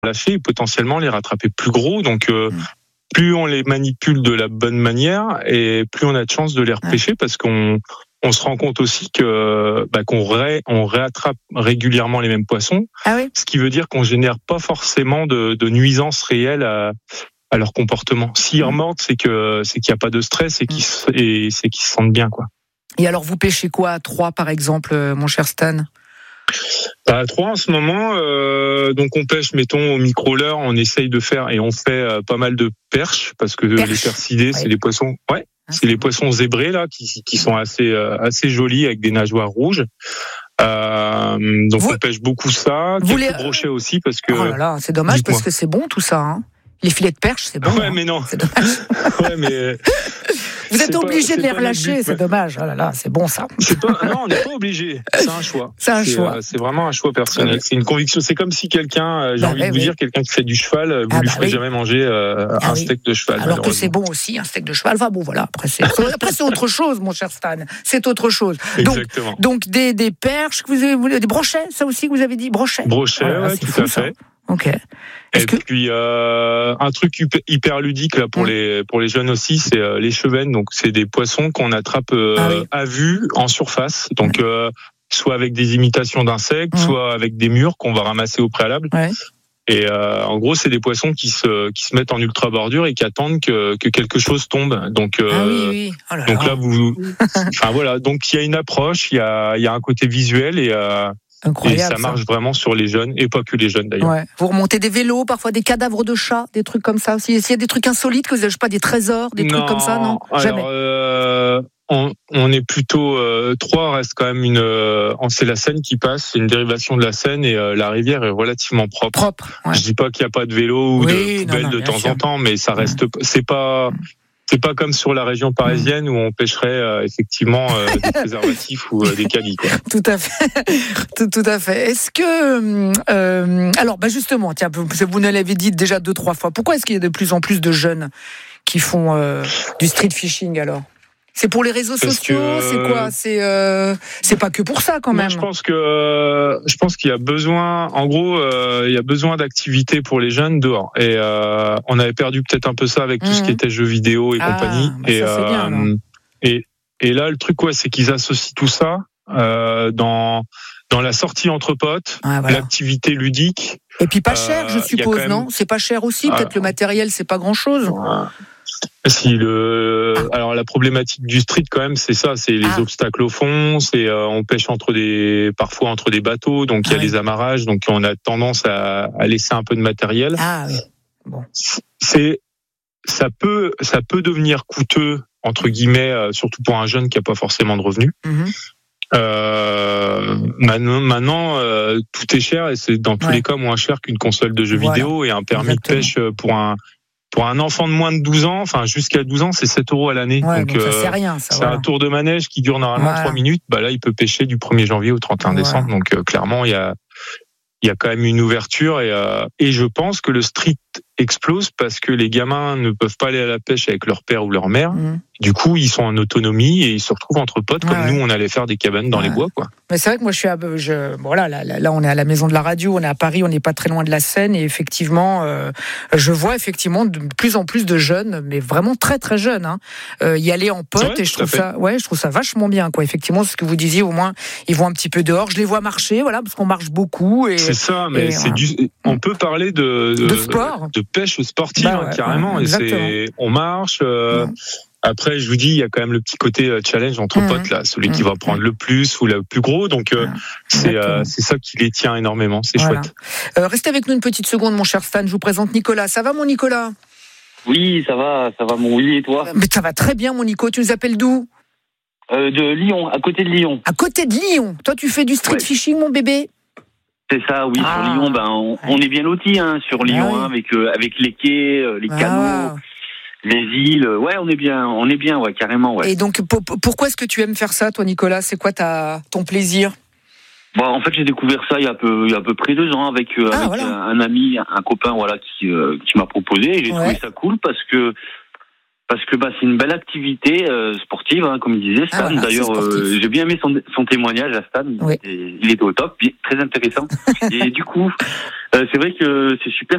lâcher et potentiellement les rattraper plus gros. Donc, plus on les manipule de la bonne manière et plus on a de chances de les repêcher parce qu'on se rend compte aussi que on réattrape régulièrement les mêmes poissons, ce qui veut dire qu'on génère pas forcément de nuisances réelles à leur comportement. S'ils remordent, c'est qu'il y a pas de stress et c'est qu'ils se sentent bien, quoi. Et alors vous pêchez quoi à 3 par exemple, mon cher Stan? À 3 en ce moment, donc on pêche, mettons au micro-leurre, on essaye de faire et on fait pas mal de perches parce que les percidés, c'est les poissons, c'est les poissons zébrés là qui sont assez jolis avec des nageoires rouges. Donc on pêche beaucoup ça, quelques brochets aussi parce que. Oh là là, c'est dommage parce que c'est bon tout ça. Hein. Les filets de perche, c'est bon. Ouais, mais non. C'est dommage. Ouais, mais. Vous êtes obligé de les relâcher, c'est dommage. Oh là là, c'est bon ça. Non, on n'est pas obligé. C'est un choix. C'est vraiment un choix personnel. C'est une conviction. C'est comme si quelqu'un, j'ai envie de vous dire, quelqu'un qui fait du cheval, vous lui ferez jamais manger un steak de cheval. Alors que c'est bon aussi, un steak de cheval. Enfin bon, voilà. Après, c'est autre chose, mon cher Stan. C'est autre chose. Exactement. Donc des perches, des brochets, ça aussi que vous avez dit, brochets. Brochets, ouais, tout à fait. Ok. Puis un truc hyper ludique là pour les jeunes aussi, c'est les chevennes. Donc c'est des poissons qu'on attrape à vue en surface. Donc soit avec des imitations d'insectes, soit avec des murs qu'on va ramasser au préalable. Ouais. Et en gros, c'est des poissons qui se mettent en ultra bordure et qui attendent que quelque chose tombe. Donc donc là enfin voilà. Donc il y a une approche, il y a un côté visuel et incroyable, et ça marche vraiment sur les jeunes, et pas que les jeunes d'ailleurs. Ouais. Vous remontez des vélos, parfois des cadavres de chats, des trucs comme ça aussi. S'il y a des trucs insolites, que vous n'avez pas des trésors, des trucs comme ça, non? Jamais. On est plutôt 3 reste quand même c'est la Seine qui passe, c'est une dérivation de la Seine et la rivière est relativement propre. Ouais. Je dis pas qu'il n'y a pas de vélo ou de poubelle de temps en temps, mais ça reste, c'est pas comme sur la région parisienne où on pêcherait effectivement des préservatifs ou des caddis, quoi. Tout à fait, tout à fait. Est-ce que alors justement, tiens, vous nous l'avez dit déjà 2-3 fois. Pourquoi est-ce qu'il y a de plus en plus de jeunes qui font du street fishing alors? C'est pour les réseaux sociaux, c'est quoi? C'est pas que pour ça quand même. Moi, je pense qu'il y a besoin, en gros, il y a besoin d'activités pour les jeunes dehors. Et on avait perdu peut-être un peu ça avec tout ce qui était jeux vidéo et compagnie. Et là, le truc, c'est qu'ils associent tout ça dans la sortie entre potes, l'activité ludique. Et puis pas cher, je suppose, non? C'est pas cher aussi. Peut-être le matériel, c'est pas grand-chose. Alors la problématique du street quand même, c'est ça, c'est les obstacles au fond, c'est on pêche parfois entre des bateaux, donc il y a les amarrages, donc on a tendance à laisser un peu de matériel. Bon. Ça peut devenir coûteux entre guillemets, surtout pour un jeune qui a pas forcément de revenus. Maintenant, tout est cher et c'est dans tous les cas moins cher qu'une console de jeux vidéo et un permis de pêche pour un enfant de moins de 12 ans, enfin jusqu'à 12 ans, c'est 7 € à l'année. Donc ça, c'est rien, ça. C'est un tour de manège qui dure normalement 3 minutes. Là, il peut pêcher du 1er janvier au 31 décembre. Donc clairement, il y a quand même une ouverture et je pense que le street explose parce que les gamins ne peuvent pas aller à la pêche avec leur père ou leur mère. Du coup, ils sont en autonomie et ils se retrouvent entre potes comme nous, on allait faire des cabanes dans les bois, quoi. Mais c'est vrai que moi, là, on est à la Maison de la Radio, on est à Paris, on n'est pas très loin de la Seine et effectivement, je vois effectivement de plus en plus de jeunes, mais vraiment très très jeunes, y aller en potes et je trouve ça vachement bien, quoi. Effectivement, ce que vous disiez, au moins, ils vont un petit peu dehors. Je les vois marcher, parce qu'on marche beaucoup. Et c'est ça, mais on peut parler de sport, de pêche sportive carrément. Et on marche. Après, je vous dis, il y a quand même le petit côté challenge entre potes là, celui qui va prendre le plus ou le plus gros. Donc c'est ça qui les tient énormément. C'est chouette. Restez avec nous une petite seconde, mon cher Stan. Je vous présente Nicolas. Ça va, mon Nicolas? Oui, ça va, mon Willy, et toi? Mais ça va très bien, mon Nico. Tu nous appelles d'où? De Lyon, à côté de Lyon. À côté de Lyon. Toi, tu fais du street fishing, mon bébé? C'est ça, oui. Sur Lyon, on est bien lotis, sur Lyon, avec les quais, les canaux. Les îles, on est bien, carrément, Et donc, pourquoi est-ce que tu aimes faire ça, toi, Nicolas? C'est quoi ton plaisir? En fait, j'ai découvert ça il y a à peu près 2 ans avec un ami, un copain, qui m'a proposé. Et j'ai trouvé ça cool parce que c'est une belle activité sportive, comme il disait Stan. D'ailleurs, j'ai bien aimé son témoignage à Stan. Il était au top, très intéressant. Et du coup, c'est vrai que c'est super